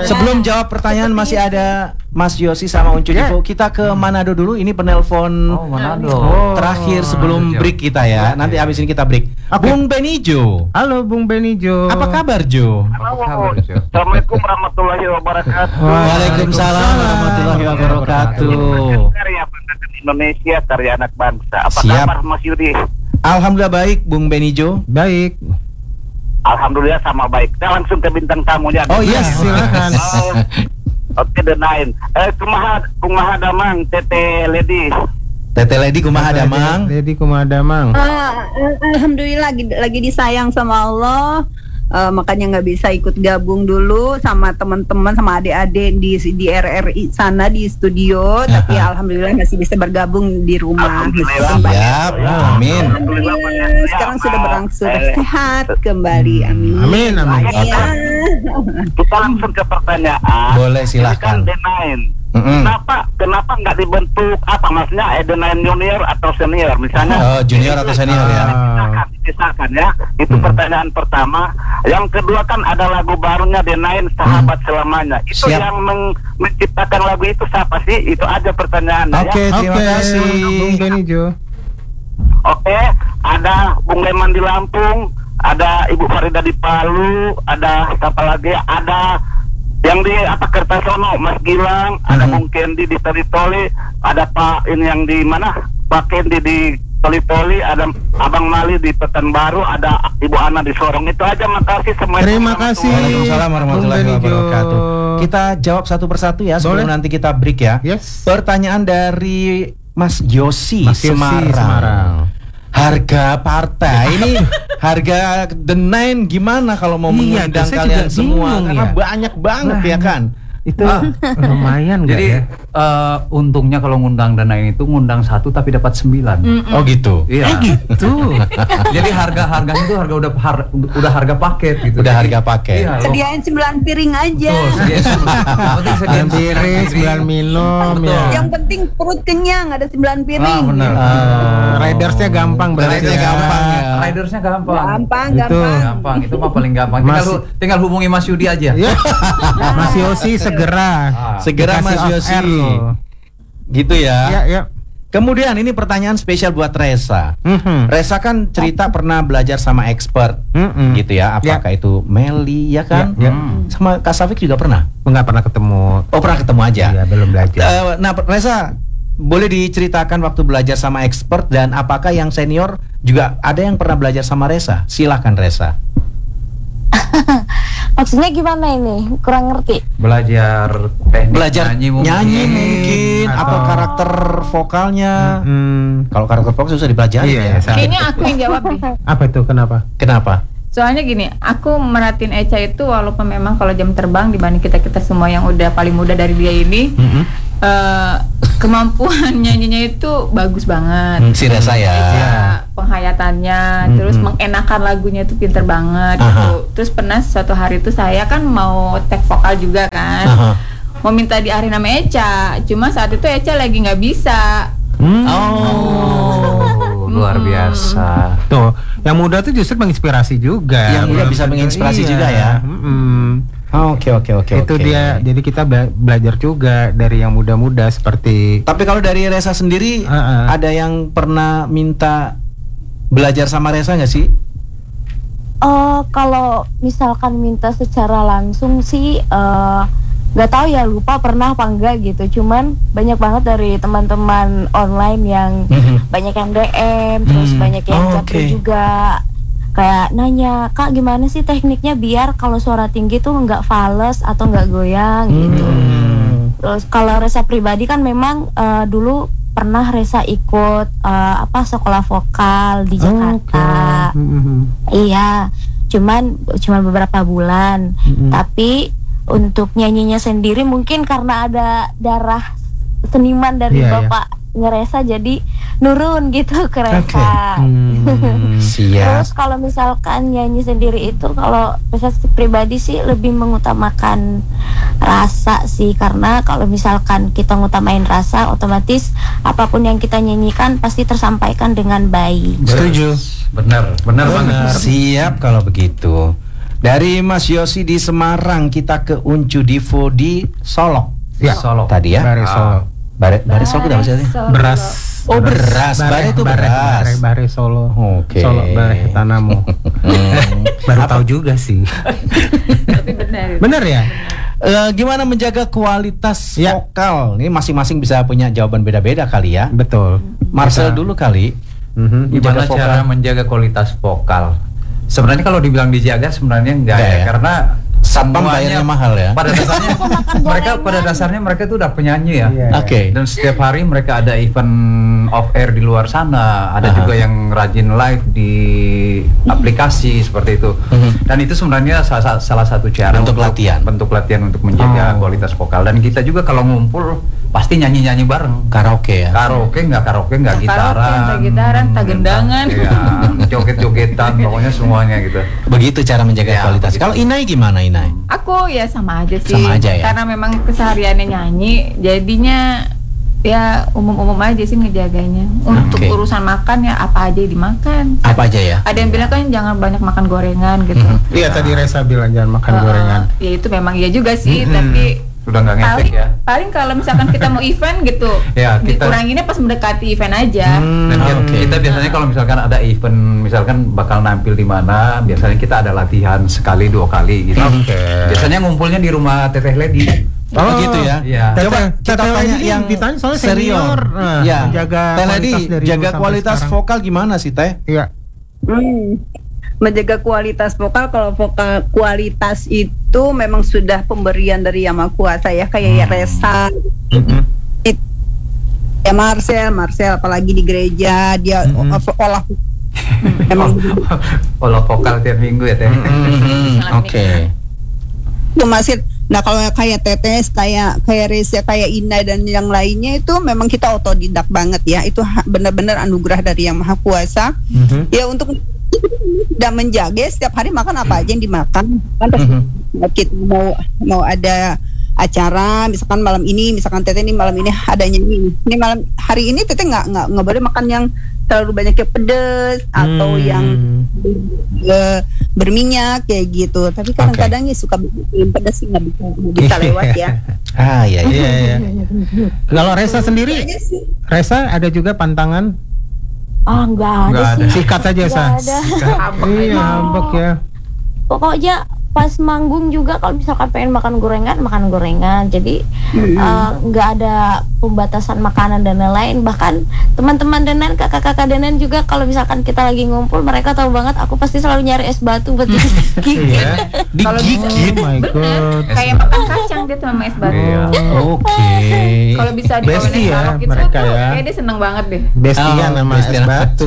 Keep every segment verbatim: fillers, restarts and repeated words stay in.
Sebelum jawab pertanyaan masih ada Mas Yosi sama Uncu Ya. Divo. Kita ke Manado dulu. Ini penelpon Oh, Manado. terakhir sebelum break kita ya. Nanti habis ini kita break. Oke. Bung Benijo. Halo Bung Benijo. Apa kabar Jo? Apa kabar, Jo? Assalamualaikum warahmatullahi wabarakatuh. Waalaikumsalam warahmatullahi wabarakatuh. Karya Bangsa Indonesia, karya anak bangsa. Apa Siap. kabar Mas Yudi? Alhamdulillah baik Bung Benijo. Baik. Alhamdulillah sama baik. Kita langsung ke bintang tamunya. Oh iya, silakan. Oh, Oke, The Nine. Eh, kumaha, kumaha damang, Tete Lady. Tete Lady kumaha damang. Dedi kumaha damang. Ah, eh, alhamdulillah lagi, lagi disayang sama Allah. Eh, makanya nggak bisa ikut gabung dulu sama teman-teman sama adik-adik di di R R I sana di studio, tapi alhamdulillah masih bisa bergabung di rumah. Alhamdulillah. Siap. Amin. Alhamdulillah. Alhamdulillah, sekarang sudah berangsur sehat kembali. Amin. Amin, amin. Ya. Kita langsung ke pertanyaan. Boleh, Ini kan silahkan. The Nine. Mm-mm. Kenapa kenapa nggak dibentuk apa maksudnya eh, The Nine junior atau senior misalnya? Oh, junior atau senior ya? Dipisahkan, dipisahkan ya. Itu Hmm. pertanyaan pertama. Yang kedua kan ada lagu barunya The Nine, Sahabat Selamanya. Itu Siap. yang meng- menciptakan lagu itu siapa sih? Itu aja pertanyaannya Oke, ya. terima Oke, kasih. Bung Benijo. Oke, ada Bung Leman di Lampung, ada Ibu Farida di Palu, ada siapa lagi? Ada yang di apa Kertasono, Mas Gilang, ada Mhm. Bung Kendi di Toli-Toli, ada Pak ini yang di mana? Pak Kendi di Toli-Toli, ada Abang Mali di Pekanbaru, ada Ibu Ana di Sorong. Itu aja, makasih semua. Terima kasih. Waalaikumsalam warahmatullahi Bung Benijo. wabarakatuh. Kita jawab satu persatu ya sebelum Boleh. nanti kita break ya. Yes. Pertanyaan dari Mas Yosi, Mas Yosi, Semarang. Semarang. Harga partai ini harga The Nine gimana kalau mau Iya, mengundang saya kalian juga semua bingung karena ya. banyak banget Nah, ya kan. Itu Ah. lumayan nggak Jadi ya? eh, untungnya kalau ngundang dana itu ngundang satu tapi dapat sembilan. Oh gitu. Iya. Gitu. Jadi harga harganya itu harga udah har- udah harga paket gitu. Udah Jadi, harga paket. Iya. lo- Sediain sembilan piring aja. Tuh, sediain sembilan. Yang penting sediain Sembilan piring, sembilan minum Betul. ya. Yang penting perut kenyang, ada sembilan piring. Ah, benar. Oh. Ridersnya gampang berarti. Ridersnya ya. gampang ya. Ridersnya gampang. Gampang, Itu. gampang. Gampang, itu mah paling gampang. Tinggal, Mas- hu- tinggal hubungi Mas Yudi aja. Ya. Mas Yosi segera. Ah. Segera Dikasih Mas off Yosi. air loh. Gitu ya. Ya, ya. Kemudian ini pertanyaan spesial buat Resa. Mhm. Resa kan cerita pernah belajar sama expert Mhm. gitu ya. Apakah itu Meli ya kan? Ya, ya. Hmm. Sama Kak Safik juga pernah. Nggak pernah ketemu. Oh pernah ketemu aja. Iya, belum belajar. Eh, nah Resa, boleh diceritakan waktu belajar sama expert dan apakah yang senior juga ada yang pernah belajar sama Resa? Silakan Resa. Maksudnya gimana ini? Kurang ngerti. Belajar teknik Belajar nyanyi mungkin. nyanyi mungkin atau, Atau- karakter vokalnya. Hmm. Kalau karakter vokal susah dipelajari Iya, ya. saya- Kayaknya aku yang jawab deh. Apa itu? Kenapa? Kenapa? Soalnya gini, aku merhatiin Echa itu walaupun memang kalau jam terbang dibanding kita-kita semua yang udah paling muda dari dia ini, Mhm. eh, kemampuan nyanyinya itu bagus banget. Hmm, si Resa ya. Ya, penghayatannya, Mm-mm. terus mengenakan lagunya itu pinter banget Aha. gitu. Terus pernah suatu hari itu saya kan mau tag vokal juga kan, Aha. mau minta diarahin nama Echa, cuma saat itu Echa lagi nggak bisa. Hmm. Oh, luar Hmm. biasa. Tuh, yang muda tuh justru menginspirasi juga. Yang muda bisa menginspirasi juga ya. Mm-mm. Oke oke oke. Itu oke. dia. Jadi kita bela- belajar juga dari yang muda-muda seperti. Tapi kalau dari Resa sendiri Uh-uh. ada yang pernah minta belajar sama Resa nggak sih? Eh kalau misalkan minta secara langsung sih eh, nggak tahu ya, lupa pernah apa enggak gitu. Cuman banyak banget dari teman-teman online yang Mhm. banyak yang D M, terus Hmm. banyak yang Oh, japri oke. juga. Kayak nanya, "Kak, gimana sih tekniknya biar kalau suara tinggi tuh nggak fales atau nggak goyang?" gitu. Hmm. Terus kalau Resa pribadi kan memang eh, dulu pernah Resa ikut eh, apa sekolah vokal di Jakarta. Oke. Mhm. Iya, cuman cuman beberapa bulan. Mhm. Tapi untuk nyanyinya sendiri mungkin karena ada darah seniman dari Iya, iya. bapak ngeresa jadi nurun gitu ke Resa. Hmm. Siap. Terus kalau misalkan nyanyi sendiri itu kalau Resa pribadi sih lebih mengutamakan rasa sih, karena kalau misalkan kita ngutamain rasa otomatis apapun yang kita nyanyikan pasti tersampaikan dengan baik. Setuju. Benar, benar banget. Siap kalau begitu. Dari Mas Yosi di Semarang kita ke Uncu Divo di Solok. Ya. Solo. Tadi ya. Bare Solo. Bare bare Solok itu apa sih? Solo. Beras. Oh, beras. Bare itu bare, beras. bare, bare Solo. Oke. Solo bare Tanamu. Baru tahu juga sih. Tapi benar. Bener ya? Eh, gimana menjaga kualitas Ya. vokal? Ini masing-masing bisa punya jawaban beda-beda kali ya. Betul. Marcel Kita- dulu kali. Mhm. Gimana Menjaga vokal. cara menjaga kualitas vokal? Sebenarnya kalau dibilang dijaga sebenarnya enggak Enggak ya, ya? karena Satpam semuanya bayarnya mahal ya. Pada dasarnya mereka pada dasarnya mereka itu udah penyanyi ya. Iya. Oke. Dan setiap hari mereka ada event off air di luar sana, ada Aha. juga yang rajin live di aplikasi seperti itu. Mhm. Dan itu sebenarnya salah, salah satu cara Bentuk untuk- latihan. bentuk latihan untuk menjaga Oh. kualitas vokal. Dan kita juga kalau ngumpul pasti nyanyi-nyanyi bareng. Karaoke ya. Karaoke nggak karaoke nggak Karaoke, gitaran, nggak gitaran, tak gendangan. Iya, joget-jogetan, pokoknya semuanya gitu. Begitu cara menjaga Ya, kualitas. begitu. Kalau Inai gimana Inai? Aku ya sama aja sih. Sama aja ya? Karena memang kesehariannya nyanyi, jadinya ya umum-umum aja sih ngejaganya. Untuk Oke. urusan makan ya apa aja dimakan. Apa aja ya? Ada yang bilang kan jangan banyak makan gorengan gitu. Mhm. Iya tadi Reza bilang jangan makan Eh, gorengan. Ya itu memang iya juga sih, Mhm. tapi Udah nggak ngefek paling ya. paling kalau misalkan kita mau event gitu, Ya, kita- dikuranginnya pas mendekati event aja. Hmm, Dan kita- oke. kita biasanya kalau misalkan ada event, misalkan bakal nampil di mana, biasanya kita ada latihan sekali dua kali gitu. Oke. Biasanya ngumpulnya di rumah Teteh Lady. Oh, gitu ya. Iya. Coba Teteh- kita Teteh tanya Lady yang ditanya soalnya senior. senior. Nah, ya. menjaga Teh Lady, kualitas dari jaga dulu sampai kualitas sekarang. vokal gimana sih Teh? Iya. Hmm. Menjaga kualitas vokal, kalau vokal kualitas itu memang sudah pemberian dari Yang Maha Kuasa ya, kayak ya Reza, Mhm. ya Marcel, Marcel apalagi di gereja dia Mhm. o- olah memang Kalau vokal tiap minggu ya Teh. Hmm, Oke. itu masih. Nah kalau kayak Tetes, kayak kayak Reza, kayak Ina dan yang lainnya itu memang kita otodidak banget ya. Itu ha- benar-benar anugerah dari Yang Maha Kuasa. Mhm. Ya untuk tidak menjaga setiap hari makan apa aja yang dimakan. Kan pas Mhm. kita mau mau ada acara, misalkan malam ini, misalkan Teteh ini malam ini ada nyanyi. Ini malam hari ini Teteh nggak nggak nggak boleh makan yang terlalu banyak yang pedes atau Hmm. yang eh, berminyak kayak gitu. Tapi kadang-kadang ya suka bikin pedas sih nggak bisa nggak bisa lewat ya. Ah, iya iya. Iya, iya. Kalau Reza sendiri, Aja sih. Reza ada juga pantangan? Ah, nggak ada Nggak ada. sih. Sikat aja, Nggak Sa. ada. Iya, ambek ya. Pokoknya pas manggung juga kalau misalkan pengen makan gorengan, makan gorengan. Jadi eh, nggak ada pembatasan makanan dan lain-lain. Bahkan teman-teman Denan, kakak-kakak Denan juga kalau misalkan kita lagi ngumpul, mereka tahu banget aku pasti selalu nyari es batu buat digigit. Iya. Kalau bisa- Digigit. Oh my Bener, god. kayak makan kacang dia tuh sama es batu. Iya. Oke. Kalau bisa dibawain Bestie es ya, balok gitu, mereka tuh ya. kayak dia seneng banget deh. Bestian Oh, sama bestian es sama batu.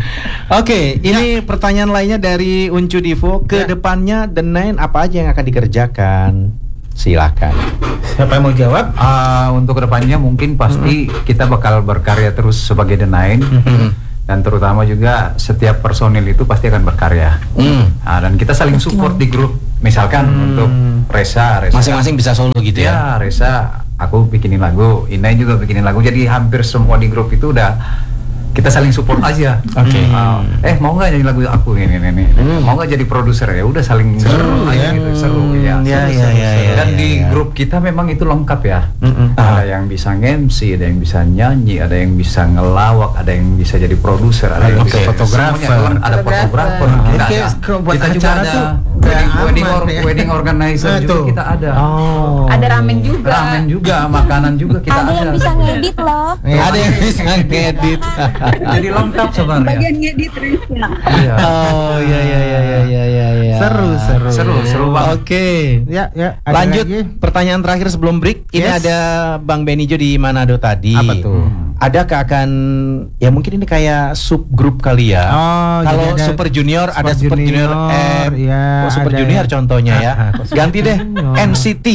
Oke, ini pertanyaan lainnya dari Uncu Divo. Ke Ya. depannya The Nine apa aja yang akan dikerjakan? Silakan. Siapa yang mau jawab? Ah, untuk kedepannya mungkin pasti kita bakal berkarya terus sebagai The Nine. Dan terutama juga setiap personil itu pasti akan berkarya. Hmm. Nah, dan kita saling support di grup. Misalkan Hmm. untuk Reza, Reza Masing-masing bisa solo gitu ya. ya, Reza, aku bikinin lagu, Inai juga bikinin lagu. Jadi hampir semua di grup itu udah kita saling support aja. Oke. Ah, eh mau nggak nyanyi lagu aku ini ini ini? Hmm. Mau nggak jadi produser ya? Udah saling Seru support aja ya. gitu, seru ya. Hmm, ya, seru, ya, seru, ya, seru. ya, Dan ya, di ya. grup kita memang itu lengkap ya. Mm-mm. Ada yang bisa nge-M C, ada yang bisa nyanyi, ada yang bisa ngelawak, ada yang bisa jadi produser, ada yang Oke, bisa fotografer. semuanya, ada Fotografer. fotografer. Jadi Kita kayak ada, kalau buat kita juga acara ada tuh wedding, kayak wedding, aman or- ya. wedding organizer Nah, juga tuh. kita ada. Oh. Ada ramen juga. Ramen juga, makanan juga kita Ada ada. yang bisa ngedit loh. Iya. Ada yang bisa ngedit. Jadi lengkap sebenarnya. Bagian ngedit Reza. Iya. Oh, iya iya iya iya iya iya. iya. Seru, seru. Seru, seru banget. Oke. Ya, ya. ada Lanjut lagi? pertanyaan terakhir sebelum break. Ini Yes. ada Bang Benijo di Manado tadi. Apa tuh? Adakah akan ya mungkin ini kayak subgrup kali ya? Oh, Kalau jadi ada Super Junior ada Super Super Junior, Junior, M, ya, oh, Super ada Junior yang- contohnya ya. Ah, ah, kok Super Ganti deh Junior? N C T.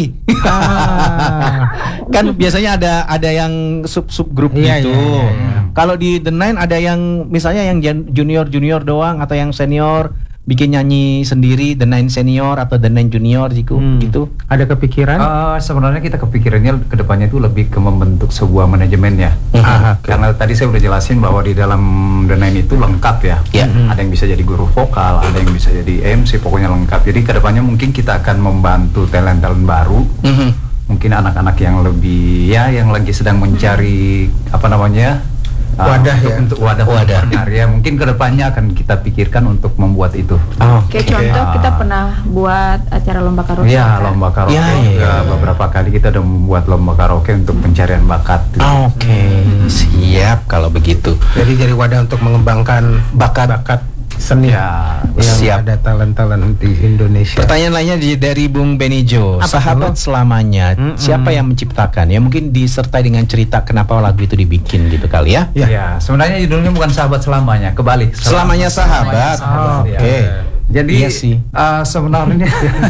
Ah. Kan biasanya ada ada yang sub subgrup Iya, gitu. iya, iya, iya. Kalau di The Nine ada yang misalnya yang jan- junior junior doang atau yang senior bikin nyanyi sendiri The Nine Senior atau The Nine Junior Jiku Hmm. gitu? Ada kepikiran? Eh, sebenarnya kita kepikirannya kedepannya itu lebih ke membentuk sebuah manajemen ya. Ah, oke. Karena tadi saya udah jelasin bahwa di dalam The Nine itu lengkap ya. Ya. Ada yang bisa jadi guru vokal, ada yang bisa jadi M C, pokoknya lengkap. Jadi kedepannya mungkin kita akan membantu talent-talent baru. Mhm. Mungkin anak-anak yang lebih ya yang lagi sedang mencari apa namanya uh, Wadah untuk, ya. untuk wadah Wadah. berkarya. Mungkin kedepannya akan kita pikirkan untuk membuat itu. Oh, Kayak contoh kita pernah buat acara lomba karaoke. Ya kan? lomba karaoke Ya, ya, juga ya. beberapa kali kita udah membuat lomba karaoke untuk pencarian bakat. Oke, siap kalau begitu. Jadi jadi wadah untuk mengembangkan bakat-bakat seni Ya, yang siap. ada talent-talent di Indonesia. Pertanyaan lainnya di- dari Bung Benijo. Apa Sahabat tuh? selamanya, Mm-mm. siapa yang menciptakan? Ya mungkin disertai dengan cerita kenapa lagu itu dibikin gitu kali ya. Ya. Ya, sebenarnya judulnya bukan sahabat selamanya, kebalik. Selamanya sahabat. Oh, ya. Oke. Jadi Iya sih. uh, sebenarnya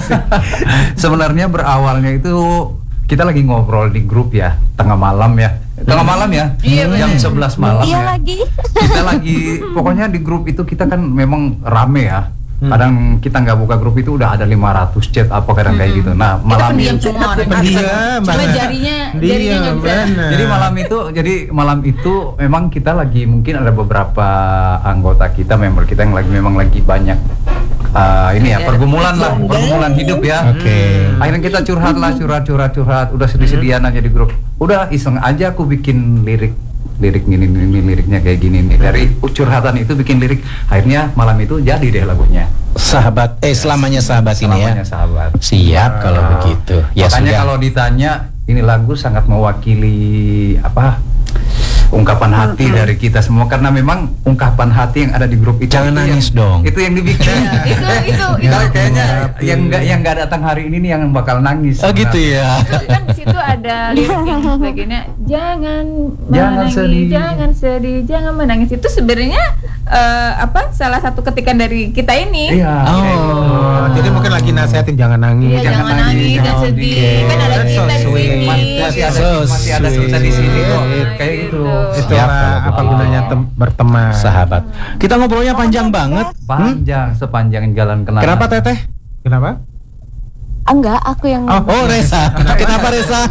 sebenarnya berawalnya itu kita lagi ngobrol di grup ya, tengah malam ya. Tengah malam ya? Iya, jam bener. sebelas malam Iya ya. lagi. Kita lagi pokoknya di grup itu kita kan memang rame ya. Kadang kita nggak buka grup itu udah ada lima ratus chat apa kadang kayak gitu. Nah, Kita malam pendiam itu semua orang. Pendiam, Cuma bener. jarinya Diam, jarinya nggak bisa. bener. Jadi malam itu, jadi malam itu memang kita lagi mungkin ada beberapa anggota kita, member kita yang lagi memang lagi banyak uh, ini ya Ada pergumulan lah, pergumulan hidup ya. Oke. Akhirnya kita curhat lah, curhat, curhat, curhat. Udah sedih-sedihan aja di grup. Udah iseng aja aku bikin lirik, lirik gini, ini liriknya kayak gini nih. Dari curhatan itu bikin lirik. Akhirnya malam itu jadi deh lagunya. Sahabat, eh selamanya sahabat ini ya. Selamanya sahabat. Siap kalau Ah. begitu. Ya Makanya sudah. kalau ditanya ini lagu sangat mewakili apa ungkapan hati dari kita semua karena memang ungkapan hati yang ada di grup itu Jangan itu nangis yang, dong. itu yang dibikin itu itu itu Kalau kayaknya yang nggak yang nggak datang hari ini nih yang bakal nangis. Oh gitu ya. kan di situ ada lirik yang sebagainya jangan Jangan menangis sedih. jangan sedih jangan menangis itu sebenarnya eh, apa salah satu ketikan dari kita ini. Iya. Oh, jadi mungkin lagi nasihatin jangan nangis. Iya, jangan nangis, jangan sedih. Kan ada That's so kita di sweet. sini. Masih ada So masih ada sweet. kita di sini kok kayak Gitu. gitu. Itulah Siap, kalau apa begitu. gunanya tem- berteman. Sahabat. Kita ngobrolnya panjang banget. Panjang sepanjang jalan kenangan. Kenapa Teteh? Kenapa? Enggak, aku yang Oh, Oh Resa. Kenapa Resa?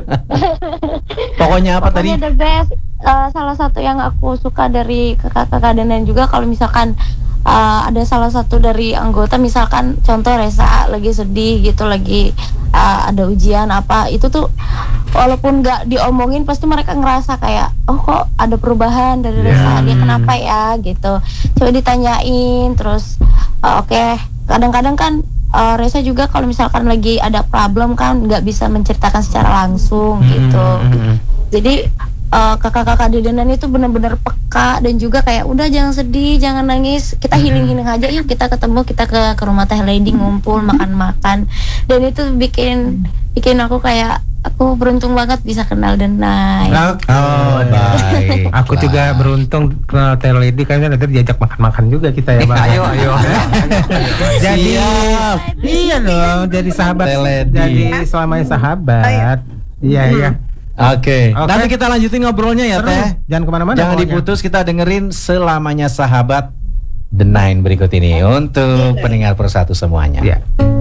Pokoknya apa tadi? Pokoknya the best. Eh, salah satu yang aku suka dari kakak-kakak dan juga kalau misalkan eh, ada salah satu dari anggota, misalkan contoh Resa lagi sedih gitu, lagi eh, ada ujian apa, itu tuh walaupun nggak diomongin pasti mereka ngerasa kayak oh kok ada perubahan dari Resa, dia kenapa ya gitu. Coba ditanyain terus eh, oke, kadang-kadang kan eh, Resa juga kalau misalkan lagi ada problem kan nggak bisa menceritakan secara langsung gitu. Jadi uh, kakak-kakak Dedenan itu benar-benar peka dan juga kayak udah jangan sedih, jangan nangis, kita healing-healing aja yuk, kita ketemu, kita ke ke rumah Teh Lady ngumpul makan-makan. Dan itu bikin bikin aku kayak aku beruntung banget bisa kenal Denai. Oh baik. Aku juga beruntung kenal Teh Lady karena nanti diajak makan-makan juga kita ya, Bang. Ayo ayo. Jadi Siap. iya dong, jadi sahabat, Teh Lady. jadi selamanya sahabat. Iya iya. Oke. Oke. Nanti kita lanjutin ngobrolnya ya Seru. Teh. Jangan kemana-mana. Jangan pokoknya. diputus, kita dengerin selamanya sahabat The Nine berikut ini untuk pendengar persatu semuanya. Iya.